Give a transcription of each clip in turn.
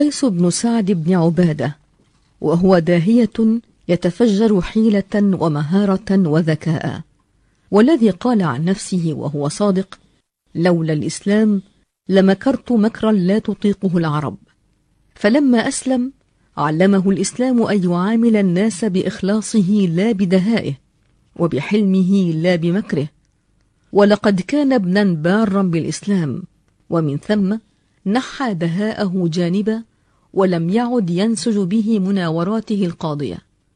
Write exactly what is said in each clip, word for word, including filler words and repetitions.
قيس بن سعد بن عبادة، وهو داهية يتفجر حيلة ومهارة وذكاء، والذي قال عن نفسه وهو صادق: لولا الإسلام لمكرت مكرا لا تطيقه العرب. فلما أسلم علمه الإسلام أن يعامل الناس بإخلاصه لا بدهائه، وبحلمه لا بمكره، ولقد كان ابنا بارا بالإسلام، ومن ثم نحى دهاءه جانبا ولم يعد ينسج به مناوراته القاضية.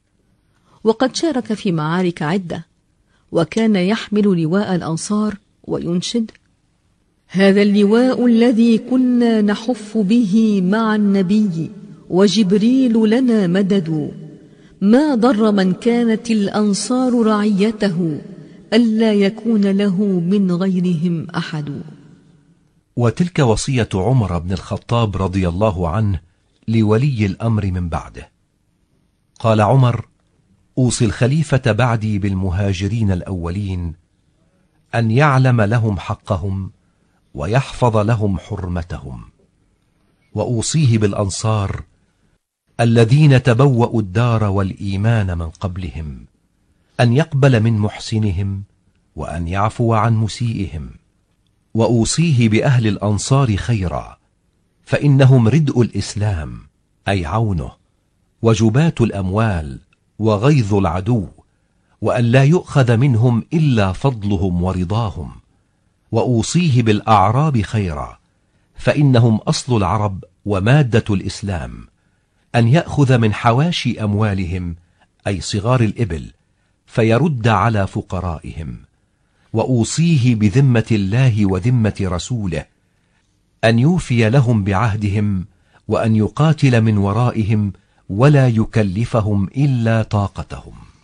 وقد شارك في معارك عدة، وكان يحمل لواء الأنصار وينشد: هذا اللواء الذي كنا نحف به مع النبي وجبريل لنا مدد، ما ضر من كانت الأنصار رعيته ألا يكون له من غيرهم أحد. وتلك وصية عمر بن الخطاب رضي الله عنه لولي الأمر من بعده. قال عمر: أوصي الخليفة بعدي بالمهاجرين الأولين أن يعلم لهم حقهم ويحفظ لهم حرمتهم، وأوصيه بالأنصار الذين تبوأوا الدار والإيمان من قبلهم أن يقبل من محسنهم وأن يعفو عن مسيئهم، وأوصيه بأهل الأنصار خيرا، فإنهم ردء الإسلام أي عونه، وجبات الأموال وغيظ العدو، وأن لا يؤخذ منهم إلا فضلهم ورضاهم. وأوصيه بالأعراب خيرا، فإنهم أصل العرب ومادة الإسلام، أن يأخذ من حواشي أموالهم أي صغار الإبل فيرد على فقرائهم. وأوصيه بذمة الله وذمة رسوله أن يوفي لهم بعهدهم، وأن يقاتل من ورائهم ولا يكلفهم إلا طاقتهم.